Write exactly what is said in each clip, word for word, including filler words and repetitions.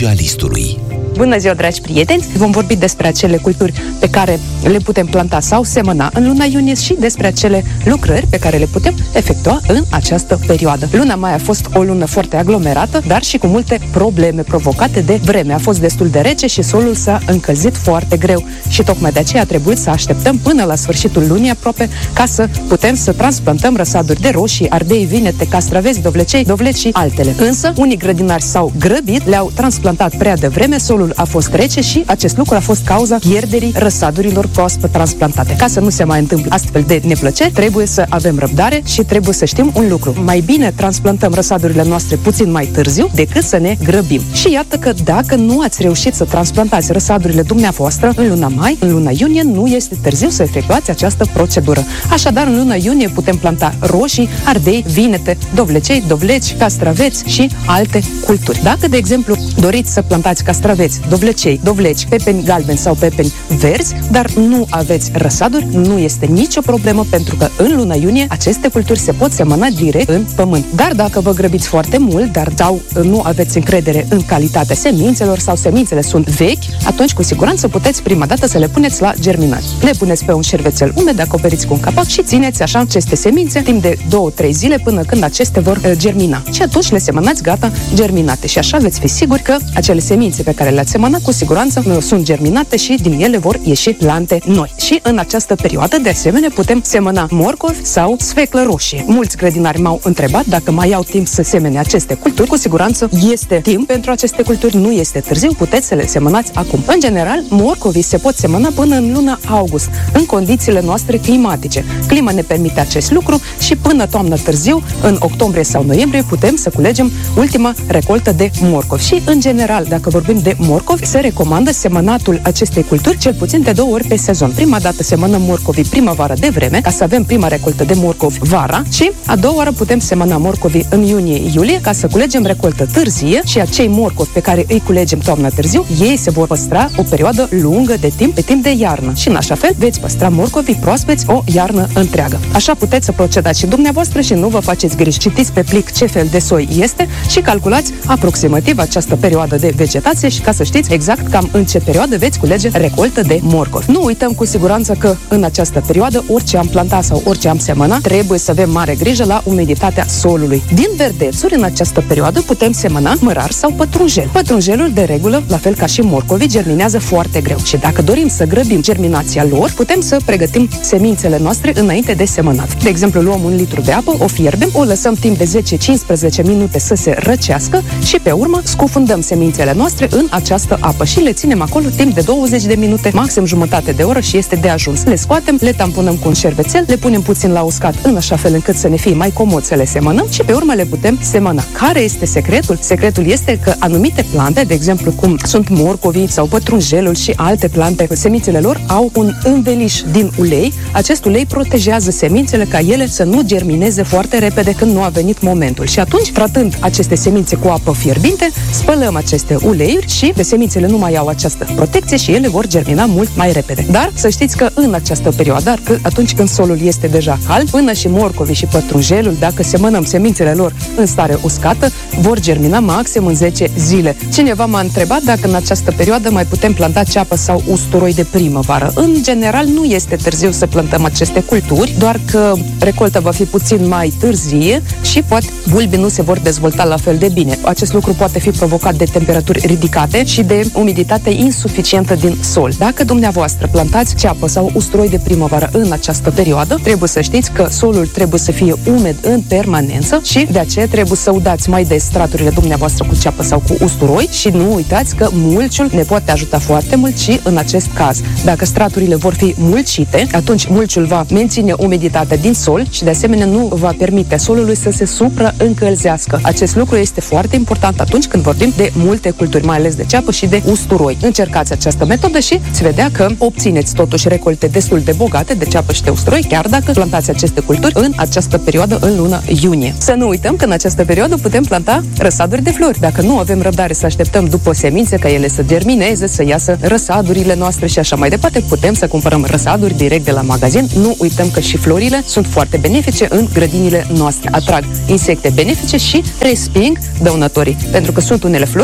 specialistului. Bună ziua, dragi prieteni! Vom vorbi despre acele culturi pe care le putem planta sau semăna în luna iunie și despre acele lucrări pe care le putem efectua în această perioadă. Luna mai a fost o lună foarte aglomerată, dar și cu multe probleme provocate de vreme. A fost destul de rece și solul s-a încălzit foarte greu și tocmai de aceea a trebuit să așteptăm până la sfârșitul lunii aproape ca să putem să transplantăm răsaduri de roșii, ardei, vinete, castraveți, dovlecei, dovleci și altele. Însă, unii grădinari s-au grăbit, le-au transplantat prea devreme, solul a fost rece și acest lucru a fost cauza pierderii răsadurilor proaspăt transplantate. Ca să nu se mai întâmple astfel de neplăceri, trebuie să avem răbdare și trebuie să știm un lucru. Mai bine transplantăm răsadurile noastre puțin mai târziu decât să ne grăbim. Și iată că dacă nu ați reușit să transplantați răsadurile dumneavoastră în luna mai, în luna iunie nu este târziu să efectuați această procedură. Așadar, în luna iunie putem planta roșii, ardei, vinete, dovlecei, dovleci, castraveți și alte culturi. Dacă, de exemplu, doriți să plantați castraveți, dovlecei, dovleci, pepeni galbeni sau pepeni verzi, dar nu aveți răsaduri, nu este nicio problemă pentru că în luna iunie aceste culturi se pot semăna direct în pământ. Dar dacă vă grăbiți foarte mult, dar sau nu aveți încredere în calitatea semințelor sau semințele sunt vechi, atunci cu siguranță puteți prima dată să le puneți la germinare. Le puneți pe un șervețel umed, acoperiți cu un capac și țineți așa aceste semințe timp de două trei zile până când acestea vor uh, germina. Și atunci le semănați gata germinate și așa veți fi siguri că acele semințe pe care le-ați semănat cu siguranță uh, sunt germinate și din ele vor ieși plante noi. Și în această perioadă, de asemenea, putem semăna morcovi sau sfeclă roșie. Mulți grădinari m-au întrebat dacă mai au timp să semene aceste culturi. Cu siguranță este timp pentru aceste culturi, nu este târziu, puteți să le semănați acum. În general, morcovii se pot semăna până în luna august, în condițiile noastre climatice. Clima ne permite acest lucru și până toamnă târziu, în octombrie sau noiembrie, putem să culegem ultima recoltă de morcovi. Și, în general, dacă vorbim de morcovi, se recomandă semănatul acestei culturi cel puțin de două ori pe sezon. Prima dată semănăm morcovii primăvară de vreme, ca să avem prima recoltă de morcovi vara și a doua oară putem semăna morcovii în iunie-iulie ca să culegem recoltă târzie și acei morcovi pe care îi culegem toamna târziu, ei se vor păstra o perioadă lungă de timp, pe timp de iarnă. Și în așa fel veți păstra morcovii proaspeți o iarnă întreagă. Așa puteți să procedați și dumneavoastră și nu vă faceți griji. Citiți pe plic ce fel de soi este și calculați aproximativ această perioadă de vegetație și ca să știți exact cam în ce perioadă veți culege recoltă de morcovi. Nu uităm cu siguranță că în această perioadă orice am plantat sau orice am semănat, trebuie să avem mare grijă la umiditatea solului. Din verdețuri, în această perioadă putem semăna mărar sau pătrunjel. Pătrunjelul, de regulă, la fel ca și morcovii, germinează foarte greu și dacă dorim să grăbim germinația lor, putem să pregătim semințele noastre înainte de semănat. De exemplu, luăm un litru de apă, o fierbem, o lăsăm timp de zece-cincisprezece minute să se răcească și pe urmă scufundăm semințele noastre în această apă și le ținem acolo timp de douăzeci de minute, maxim jumătate de oră și este de ajuns. Le scoatem, le tamponăm cu un șervețel, le punem puțin la uscat în așa fel încât să ne fie mai comod să le semănăm și pe urmă le putem semăna. Care este secretul? Secretul este că anumite plante, de exemplu cum sunt morcovii sau pătrunjelul și alte plante, semințele lor au un înveliș din ulei. Acest ulei protejează semințele ca ele să nu germineze foarte repede când nu a venit momentul. Și atunci, tratând aceste semințe cu apă fierbinte, spălăm aceste uleiuri și de semințele nu mai au această protecție și ele vor germina mult mai repede. Dar să știți că în această perioadă, că atunci când solul este deja cald, până și morcovii și pătrunjelul, dacă semănăm semințele lor în stare uscată, vor germina maxim în zece zile. Cineva m-a întrebat dacă în această perioadă mai putem planta ceapă sau usturoi de primăvară. În general, nu este târziu să plantăm aceste culturi, doar că recolta va fi puțin mai târzie și poate bulbii nu se vor dezvolta la fel de bine. Acest lucru poate fi provocat de temperaturi ridicate și de umiditate insuficientă din sol. Dacă dumneavoastră plantați ceapă sau usturoi de primăvară în această perioadă, trebuie să știți că solul trebuie să fie umed în permanență și de aceea trebuie să udați mai des straturile dumneavoastră cu ceapă sau cu usturoi și nu uitați că mulciul ne poate ajuta foarte mult și în acest caz. Dacă straturile vor fi mulcite, atunci mulciul va menține umiditatea din sol și de asemenea nu va permite solului să se supraîncălzească. Acest lucru este foarte important atunci când vorbim de multe culturi, mai ales de ceapă și de usturoi. Încercați această metodă și veți vedea că obțineți totuși recolte destul de bogate de ceapă și de usturoi, chiar dacă plantați aceste culturi în această perioadă, în luna iunie. Să nu uităm că în această perioadă putem planta răsaduri de flori. Dacă nu avem răbdare să așteptăm după semințe ca ele să germineze, să iasă răsadurile noastre și așa mai departe, putem să cumpărăm răsaduri direct de la magazin. Nu uităm că și florile sunt foarte benefice în grădinile noastre. Atrag insecte benefice și resping dăunătorii. Pentru că sunt unele flori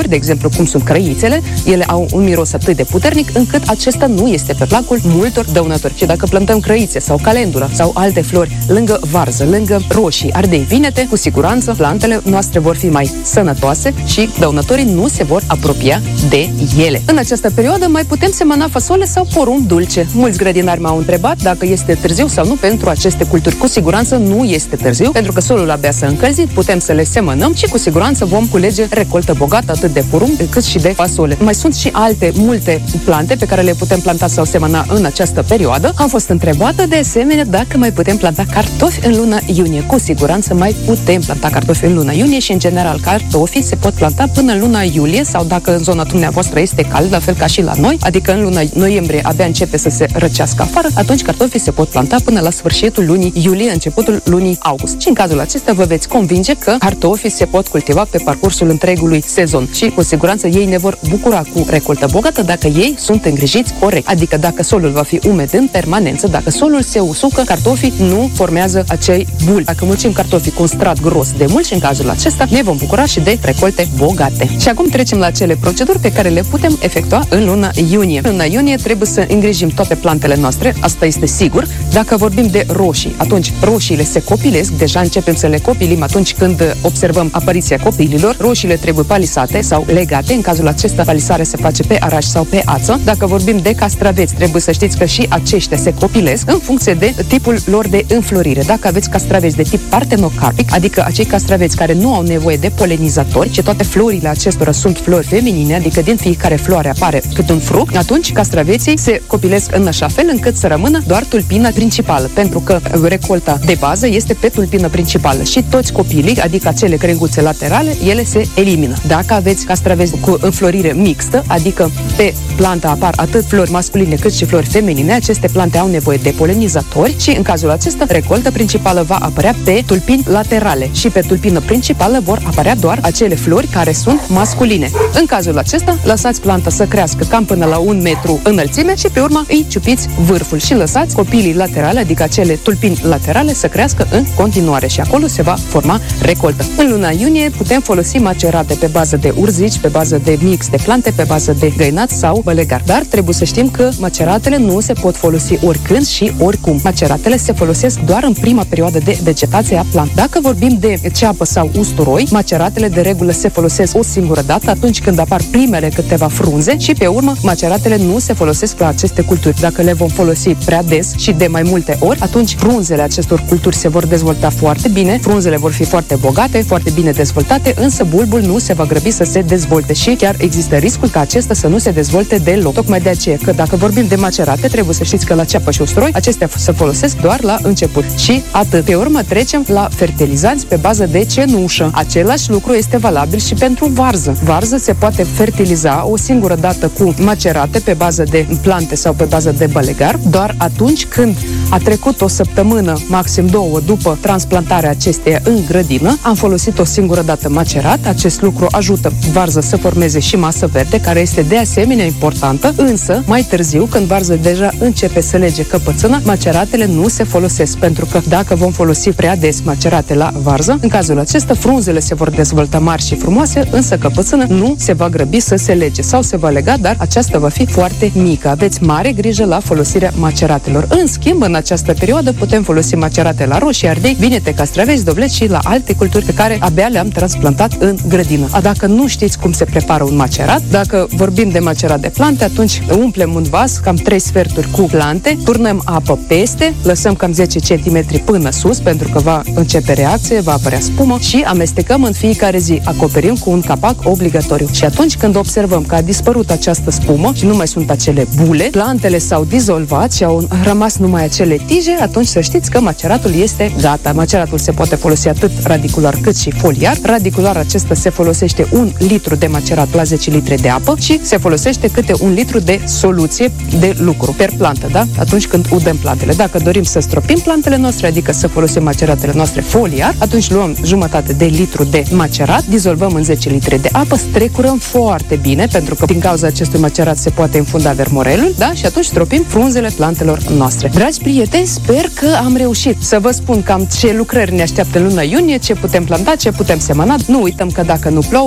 culturi, de exemplu cum sunt crăițele, ele au un miros atât de puternic încât acesta nu este pe placul multor dăunători. Și dacă plantăm crăițe sau calendula sau alte flori lângă varză, lângă roșii, ardei, vinete, cu siguranță plantele noastre vor fi mai sănătoase și dăunătorii nu se vor apropia de ele. În această perioadă mai putem semăna fasole sau porumb dulce. Mulți grădinari m-au întrebat dacă este târziu sau nu pentru aceste culturi. Cu siguranță nu este târziu, pentru că solul abia s-a încălzit, putem să le semănăm și cu siguranță vom culege recoltă bogată atât de porumb cât și de fasole. Mai sunt și alte multe plante pe care le putem planta sau semăna în această perioadă. Am fost întrebată de asemenea dacă mai putem planta cartofi în luna iunie. Cu siguranță mai putem planta cartofi în luna iunie și în general cartofii se pot planta până în luna iulie sau dacă în zona dumneavoastră este cald, la fel ca și la noi, adică în luna noiembrie abia începe să se răcească afară, atunci cartofii se pot planta până la sfârșitul lunii iulie, începutul lunii august. Și în cazul acesta vă veți convinge că cartofii se pot cultiva pe parcursul întregului sezon și cu siguranță ei ne vor bucura cu recoltă bogată dacă ei sunt îngrijiți corect. Adică dacă solul va fi umed în permanență, dacă solul se usucă, cartofii nu formează acei buli. Dacă mulțim cartofii cu un strat gros de mulți, în cazul acesta ne vom bucura și de recolte bogate. Și acum trecem la acele proceduri pe care le putem efectua în luna iunie. În luna iunie trebuie să îngrijim toate plantele noastre, asta este sigur. Dacă vorbim de roșii, atunci roșiile se copilesc, deja începem să le copilim atunci când observăm apariția copililor. Roșiile trebuie palisate sau legate, în cazul acesta palisarea se face pe araș sau pe ață. Dacă vorbim de castraveți, trebuie să știți că și aceștia se copilesc în funcție de tipul lor de înflorire. Dacă aveți castraveți de tip partenocarpic, adică acei castraveți care nu au nevoie de polenizatori, ci toate florile acestora sunt flori feminine, adică din fiecare floare apare cât un fruct, atunci castraveții se copilesc în așa fel încât să rămână doar tulpina principală, pentru că recolta de bază este pe tulpină principală și toți copilii, adică acele crenguțe laterale, ele se elimină. Dacă aveți castraveți cu înflorire mixtă, adică pe planta apar atât flori masculine cât și flori feminine, aceste plante au nevoie de polenizatori și în cazul acesta recolta principală va apărea pe tulpini laterale și pe tulpină principală vor apărea doar acele flori care sunt masculine. În cazul acesta, lăsați planta să crească cam până la un metru înălțime și pe urmă îi ciupiți vârful și lăsați copilii laterale, adică acele tulpini laterale, să crească în continuare și acolo se va forma recoltă. În luna iunie putem folosi macerate pe bază de urzici, pe bază de mix de plante, pe bază de găinați sau bălegar. Dar trebuie să știm că maceratele nu se pot folosi oricând și oricum. Maceratele se folosesc doar în prima perioadă de vegetație a plantei. Dacă vorbim de ceapă sau usturoi, maceratele de regulă se folosesc o singură dată atunci când apar primele câteva frunze și pe urmă maceratele nu se folosesc la aceste culturi. Dacă le vom folosi prea des și de mai multe ori, atunci frunzele acestor culturi se vor dezvolta foarte bine, frunzele vor fi foarte bogate, foarte bine dezvoltate, însă bulbul nu se va grăbi să se dezvolte și chiar există riscul ca acesta să nu se dezvolte deloc. Tocmai de aceea că dacă vorbim de macerate, trebuie să știți că la ceapă și usturoi acestea se folosesc doar la început și atât. Pe urmă trecem la fertilizanți pe bază de cenușă. Același lucru este valabil și pentru varză. Varză se poate fertiliza o singură dată cu macerate pe bază de plante sau pe bază de bălegar, doar atunci când a trecut o săptămână, maxim două, după transplantarea acesteia în grădină, am folosit o singură dată macerat. Acest lucru ajută varza să formeze și masă verde, care este de asemenea importantă, însă mai târziu, când varza deja începe să lege căpățâna, maceratele nu se folosesc, pentru că dacă vom folosi prea des macerate la varză, în cazul acesta frunzele se vor dezvolta mari și frumoase, însă căpățâna nu se va grăbi să se lege sau se va lega, dar aceasta va fi foarte mică. Aveți mare grijă la folosirea maceratelor. În schimb, în această perioadă putem folosi macerate la roșii, ardei, vinete, castraveți, dovleți și la alte culturi pe care abia le-am transplantat în grădină. A, dacă nu știți cum se prepară un macerat, dacă vorbim de macerat de plante, atunci umplem un vas, cam trei sferturi cu plante, turnăm apă peste, lăsăm cam zece centimetri până sus, pentru că va începe reacție, va apărea spumă și amestecăm în fiecare zi. Acoperim cu un capac obligatoriu. Și atunci când observăm că a dispărut această spumă și nu mai sunt acele bule, plantele s-au dizolvat și au rămas numai acele tije, atunci să știți că maceratul este gata. Maceratul se poate folosi atât radicular cât și foliar. Radicular acesta se folosește un litru de macerat la zece litri de apă și se folosește câte un litru de soluție de lucru per plantă, da? Atunci când udăm plantele. Dacă dorim să stropim plantele noastre, adică să folosim maceratele noastre foliar, atunci luăm jumătate de litru de macerat, dizolvăm în zece litri de apă, strecurăm foarte bine, pentru că din cauza acestui macerat se poate infunda vermorelul, da? Și atunci stropim frunzele plantelor noastre. Dragi prieteni, sper că am reușit să vă spun cam ce lucrări ne așteaptă în luna iunie, ce putem planta, ce putem semăna. Nu uităm că dacă nu plouă, trebuie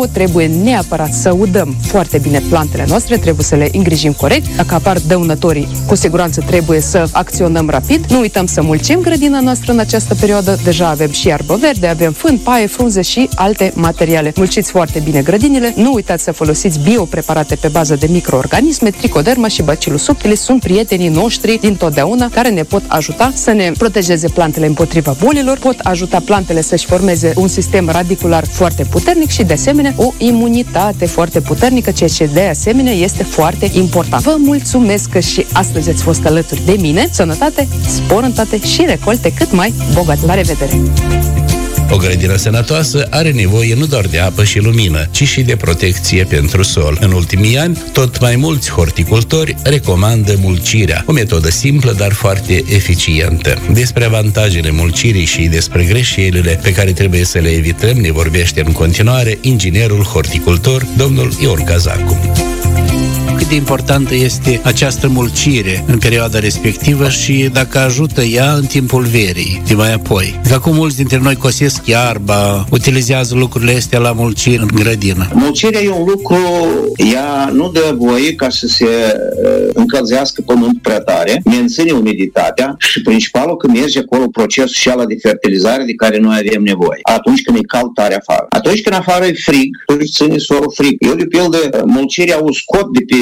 neapărat să udăm foarte bine plantele noastre, trebuie să le îngrijim corect. Dacă apar dăunătorii, cu siguranță trebuie să acționăm rapid. Nu uităm să mulțim grădina noastră în această perioadă. Deja avem și iarbă verde, avem fân, paie, frunze și alte materiale. Mulțiți foarte bine grădinile. Nu uitați să folosiți biopreparate pe bază de microorganisme. Tricoderma și Bacillus subtilis sunt prietenii noștri dintotdeauna care ne pot ajuta să ne protejeze plantele împotriva bolilor, pot ajuta plantele să-și formeze un sistem radicular foarte puternic și de asemenea o imunitate foarte puternică, ceea ce de asemenea este foarte important. Vă mulțumesc că și astăzi ați fost alături de mine. Sănătate, spor în toate și recolte cât mai bogate. La revedere! O grădină sănătoasă are nevoie nu doar de apă și lumină, ci și de protecție pentru sol. În ultimii ani, tot mai mulți horticultori recomandă mulcirea, o metodă simplă, dar foarte eficientă. Despre avantajele mulcirii și despre greșelile pe care trebuie să le evităm ne vorbește în continuare inginerul horticultor, domnul Ion Cazacu. Cât de importantă este această mulcire în perioada respectivă și dacă ajută ea în timpul verii, de mai apoi. Că acum mulți dintre noi cosesc iarba, utilizează lucrurile astea la mulcire în grădină. Mulcirea e un lucru, ea nu dă voie ca să se încălzească pământul prea tare, menține umiditatea și principalul că merge acolo procesul și ala de fertilizare de care noi avem nevoie. Atunci când e cald tare afară. Atunci când afară e frig, își ține solul frig. Eu, de pildă, mulcirea o scot de pe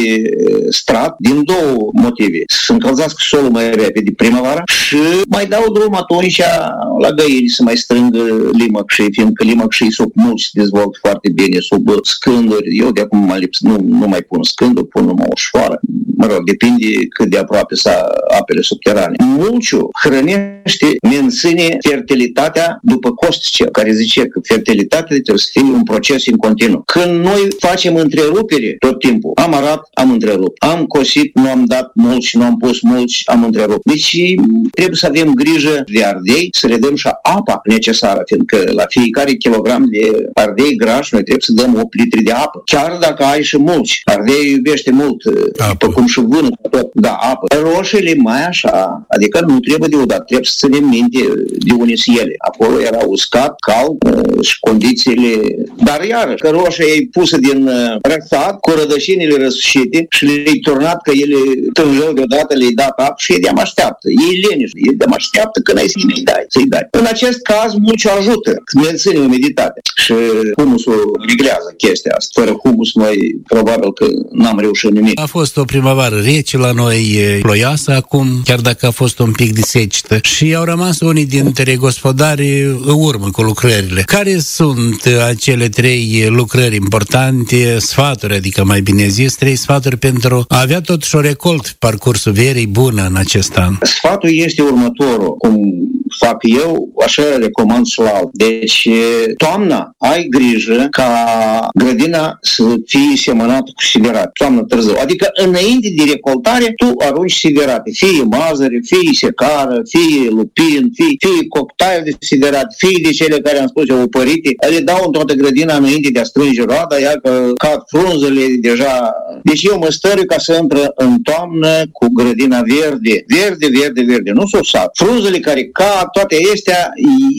strat din două motive. Să încălzească solul mai repede primăvara și mai dau drum atunci la găini să mai strângă limăcșii, fiindcă limăcșii sub mulți se dezvoltă foarte bine sub scânduri. Eu de acum mă lips, nu, nu mai pun scânduri, pun numai o șoară. Mă rog, depinde cât de aproape să apele subterane. Mulciul hrănește, menține fertilitatea după Costice, care zice că fertilitatea trebuie să fie un proces în continuu. Când noi facem întrerupere tot timpul, am arat, am întrerupt. Am cosit, nu am dat mulți, nu am pus mulți, am întrerupt. Deci trebuie să avem grijă de ardei, să le dăm și apa necesară, fiindcă la fiecare kilogram de ardei graș noi trebuie să dăm opt litri de apă. Chiar dacă ai și mulți. Ardei iubește mult, după cum și vână, tot, da, apă. Roșiile mai așa, adică nu trebuie de udat, trebuie să ținem minte de unde sunt ele. Acolo era uscat, cald și condițiile, dar iarăși, că roșia e pusă din răsat, cu rădășinile răsușite și le-ai turnat că ele tânjău deodată, le-ai dat apă și ei de-am așteaptă. Ei leniși, ei de-am așteaptă când ai să-i dai, să-i dai. În acest caz, mulciul ajută, menține umiditatea și humusul liglează chestia asta. Fără humus, noi probabil că n-am reușit nimic. A fost o primăvară rece la noi, ploioasă acum, chiar dacă a fost un pic de secetă și au rămas unii dintre gospodari în urmă cu lucrările. Care sunt acele trei lucrări importante, sfaturi, adică mai bine zis, trei sfaturi pentru a avea totuși o recoltă parcursul verii bună în acest an? Sfatul este următorul, cum fac eu, așa recomand și la alt. Deci, toamna, ai grijă ca grădina să fie semănată cu siderate, toamnă târziu. Adică, înainte de recoltare, tu arunci siderate, fie mazăre, fie secară, fie lupin, fie, fie cocktail de siderate, fie de cele care am spus eu, opărite, le dau în toată grădina înainte de a strânge roada, iar că cad frunzele deja. Deci eu mă stăriu ca să intră în toamnă cu grădina verde, verde, verde, verde, nu s-o sat. Frunzele care cad, toate astea,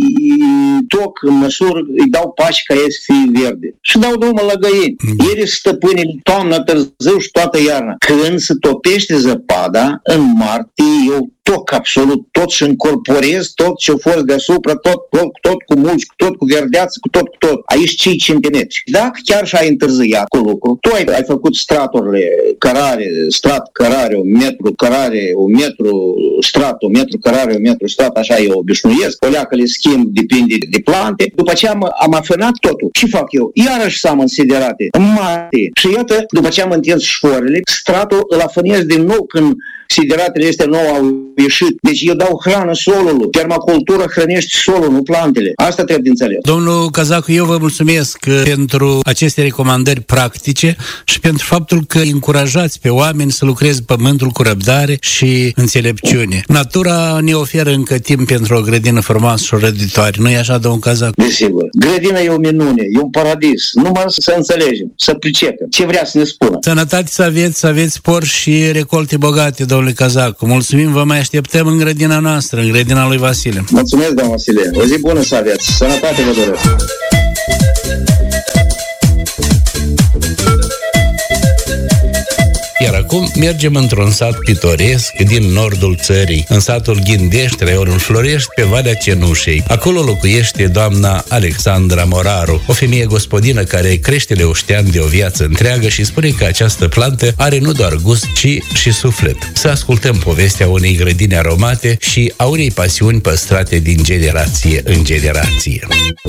toc în măsură, îi dau pași ca ei să fie verde. Și dau drumul la găini. Ele stăpânile toamna, târziu și toată iarna. Când se topește zăpada, în martie, eu toc absolut tot și încorporez tot ce a fost deasupra, tot, tot, tot cu mulți, tot cu verdeață, cu tot, cu tot. Aici cinci centimetri. Dacă chiar și ai întârziat cu lucru, tu ai, ai făcut straturile, cărare, strat, cărare, un metru, cărare, un metru, strat, un metru, cărare, un metru, strat, așa eu obișnuiesc. O leacă le schimb, depinde de plante. După ce am, am afinat totul, ce fac eu? Iarăși s-am însiderate, în martie. Și iată, după ce am întins șfoarele, stratul îl afinez din nou când sideratele astea nouă au ieșit. Deci eu dau hrană solului. Permacultura hrănește solul, nu plantele. Asta trebuie de înțeles. Domnul Cazacu, eu vă mulțumesc pentru aceste recomandări practice și pentru faptul că încurajați pe oameni să lucreze pământul cu răbdare și înțelepciune. Natura ne oferă încă timp pentru o grădină frumoasă și roditoare. Nu-i așa, domnul Cazacu? Desigur. Grădina e o minune, e un paradis. Numai să înțelegem, să pricepem ce vrea să ne spună. Sănătate să aveți, să aveți spor și recolte bogate, domnule Cazacu. Mulțumim, vă mai așteptăm în grădina noastră, în grădina lui Vasile. Mulțumesc, doamna Vasile. O zi bună să aveți. Sănătate vă doresc. acum mergem într-un sat pitoresc din nordul țării, în satul Ghindești, raionul Florești, pe Valea Cenușei. Acolo locuiește doamna Alexandra Moraru, o femeie gospodină care crește leuștean de o viață întreagă și spune că această plantă are nu doar gust, ci și suflet. Să ascultăm povestea unei grădini aromate și a unei pasiuni păstrate din generație în generație.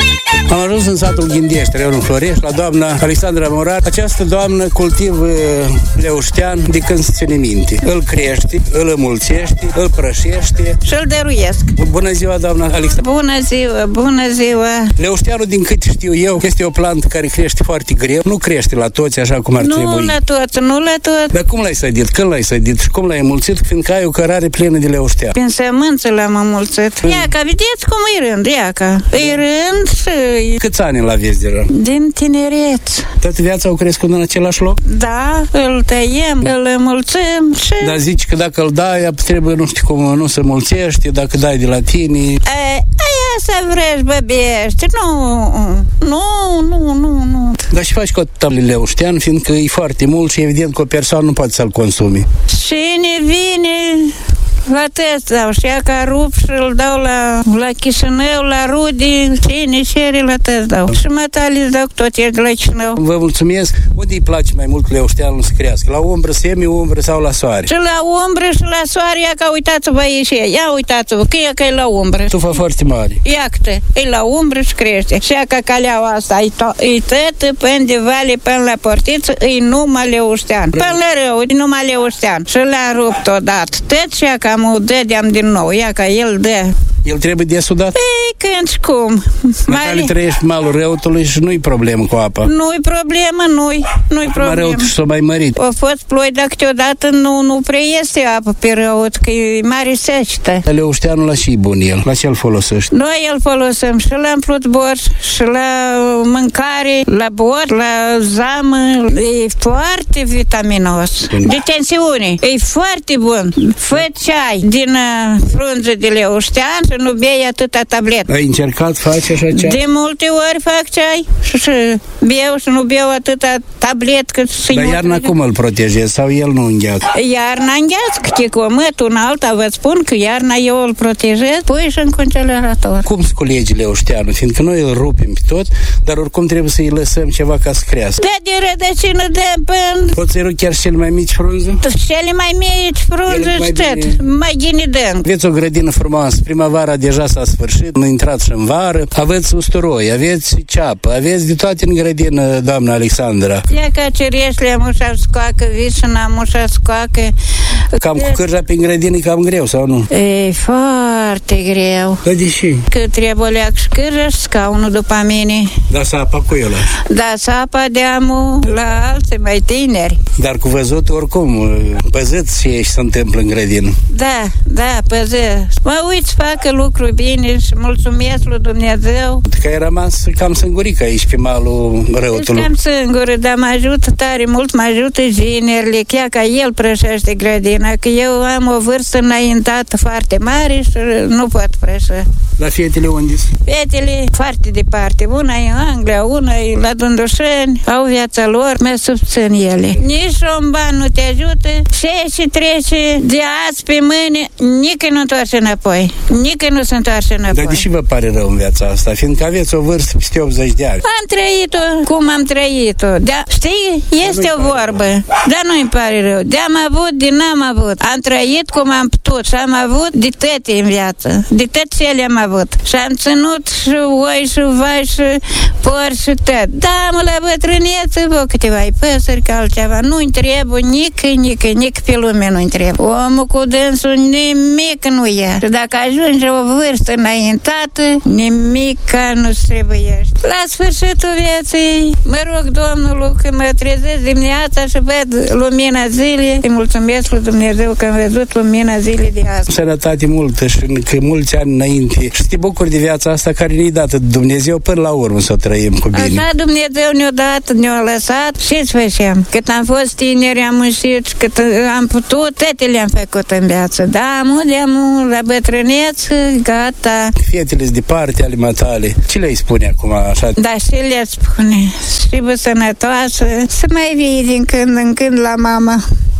Am ajuns în satul Ghindești, raionul Florești, la doamna Alexandra Moraru. Această doamnă cultivă leuștean de când se ține minte. Îl crește, îl înmulțește, îl prășește și îl dăruiesc. Bună ziua, doamna Alexandra! Bună ziua, bună ziua! Leușteanul, din cât știu eu, este o plantă care crește foarte greu. Nu crește la toți așa cum ar nu trebui. Nu la toți, nu la toți. Dar cum l-ai sădit? Când l-ai sădit? Și cum l-ai înmulțit? Fiindcă ai o cărare plină de leuștean. Prin sămânță l-am înmulțit. Iaca, vedeți cum e rând, iaca. E rând și... Câți ani îl aveți de rând? Din tineret. Toată viața au crescut în același loc? Da, îl tăiem, îl înmulțim și... Dar zici că dacă îl dai, trebuie, nu știu cum, nu se mulțește, dacă dai de la tine... E, aia să vreți, băbiești. Nu, nu, nu, nu, nu. Dar și faci cu atâta leuștean, fiindcă e foarte mult și evident că o persoană nu poate să-l consumi. Cine vine... La test dau și ea ca rup și îl dau la, la Chișinău, la Rudi, cine cere la test dau. Și mătali îți dau tot e de la Chișinău. Vă mulțumesc. Unde îi place mai mult leușteanul să crească? La umbră, semi-umbră sau la soare? Și la umbră și la soare, ia ca uitați-vă aici, ia uitați-vă, că e că e la umbră. Tufa foarte mare. Iată, e la umbră și crește. Și ea ca caleaua asta, e, to- e tătă până de vale, până la portiță, e numai leuștean. Până la rău, e numai leuștean. Și l-a rupt odată. Tot și ea ca mă dădeam din nou, ia ca el dă. El trebuie desudat? Ei, când și cum. Mai trăiești malul Răutului și nu-i problemă cu apa. Nu-i problemă, nu-i, nu-i problemă. Răutul s-o mai mărit. O fost ploi, dar câteodată nu, nu prea este apă pe Răut, că e mare secetă. Leușteanul la și bun el, la ce-l folosești? Noi îl folosim și la împlut bor, și la mâncare, la bor, la zamă. E foarte vitaminos. Bun. De tensiune, e foarte bun. Fă ceai din uh, frunze de leuștean și nu bei atâta tabletă. Ai încercat, faci așa ceai? De multe ori fac ceai și, și beau și nu beau atâta tablet cât să-i... Dar iarna cum îl protejezi sau el nu îngheață? Iarna îngheață, câte cu o măt, una alta, vă spun că iarna eu îl protejez, pui și în congelator. Cum sculegi leușteanul? Fiindcă noi îl rupim pe tot, dar oricum trebuie să-i lăsăm ceva ca să crească. Da, de rădăcină de până... Poți să-i rup chiar și cele mai mici frunze? Cele mai mici frunze și tot, mai gine dăm. Aveți o grădină frumoasă, primăvara deja s-a sfârșit, nu intrați și în vară, aveți usturoi, aveți ceapă, aveți de toate în grădină, doamna Alexandra. Ia ca cereșle am ușa scoacă, vișina am ușa scoacă. Cam cu cârja prin grădină e cam greu, sau nu? E foarte greu. Da, de ce? Că trebuie leac și cârja și scaunul după mine. Da, sapa cu el. Da, sapa de-amu la alții mai tineri. Dar cu văzut oricum, păzâți ce se întâmplă în grădină. Da, da, păzăți. Mă uit să facă lucruri bine și mulțumesc lui Dumnezeu. Că ai rămas cam singurică aici pe malul Răutului. Cam singură, dar mă ajută tare mult, mă ajută ginerile, chiar ca el prășește grădina, că eu am o vârstă înaintată foarte mare și nu pot prășa. La fetele unde? Fetele foarte departe. Una e în Anglia, una e la Dundușeni, au viața lor, mă subțin ele. Nici un ban nu te ajută, și trece de azi pe mâine, nici nu întoarce înapoi. Nici nu se întoarce înapoi. Dar deși vă pare rău în viața asta, fiindcă aveți o vârstă peste optzeci de ani? Am trăit-o cum am trăit-o. Da, știi, este o vorbă. Dar nu-mi pare rău. De-am avut, de n-am avut. Am trăit cum am putut și am avut de tăte în viață. De tot ce le am avut. Și am ținut și oi și vai și porci și tot. Da, mă la bătrâneță, vă câteva păsări ca altceva. Nu-i trebuie nici, nici, nici pe lume nu-i trebuie. Omul cu dânsul nimic nu e. Și dacă ajunge o vârstă înaintată, nimic nu-ți trebuiește. La sfârșitul vieții, mă rog Domnul că mă trezesc dimineața și văd lumina zilei. Îi mulțumesc lui Dumnezeu că am văzut lumina zilei de azi. Sănătate multă și că mulți ani înainte. Și să te bucuri de viața asta care ne-i dată de Dumnezeu până la urmă să o trăim cu bine. Așa Dumnezeu ne-a dat, ne-a lăsat și-ți făceam. Cât am fost tineri, am muncit, cât am putut, toate le-am făcut în viață. Da, mu de-amu, la bătrâneță, gata. Fetele-s departe ale matale. Ce le-ai spune acum așa? Da, și le spune. Și bă sănătoasă, să mai vii din când în când la mama.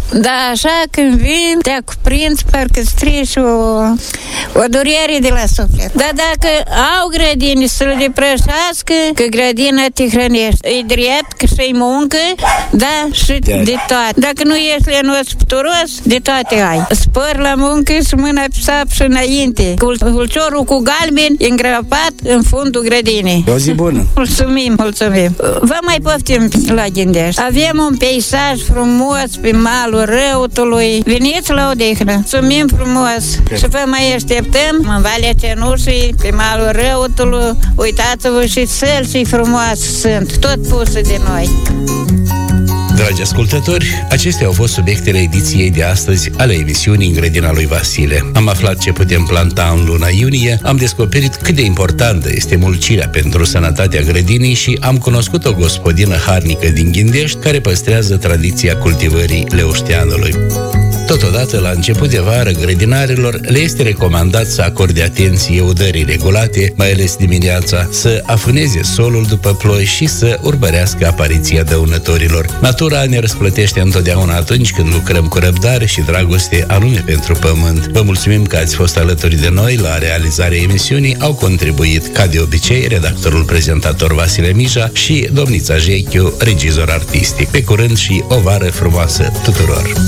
Da, așa când vin, te cuprins, parcă strici o, o durere de la suflet. Dar dacă au grădini să le depășească, că grădina te hrănește. E drept că și-i muncă, da, și de, de toate. Dacă nu ești lenos puturos, de toate ai. Spăr la muncă și mâna pe sap și înainte. Ulciorul cu galben îngropat în fundul grădinii. O zi bună! Mulțumim, mulțumim. Vă mai poftim la Ghindești. Avem un peisaj frumos pe malul Răutului. Veniți la odihnă. Mulțumim frumos. Și vă mai așteptăm în Valea Cenușii, pe malul Răutului. Uitați-vă și sălcii frumoase sunt, tot puse de noi. Dragi ascultători, acestea au fost subiectele ediției de astăzi ale emisiunii În grădina lui Vasile. Am aflat ce putem planta în luna iunie, am descoperit cât de importantă este mulcirea pentru sănătatea grădinii și am cunoscut o gospodină harnică din Ghindești care păstrează tradiția cultivării leușteanului. Totodată, la început de vară, grădinarilor le este recomandat să acorde atenție udării regulate, mai ales dimineața, să afâneze solul după ploi și să urmărească apariția dăunătorilor. Natura ne răsplătește întotdeauna atunci când lucrăm cu răbdare și dragoste anume pentru pământ. Vă mulțumim că ați fost alături de noi la realizarea emisiunii. Au contribuit, ca de obicei, redactorul prezentator Vasile Mija și domnița Jechiu, regizor artistic. Pe curând și o vară frumoasă tuturor!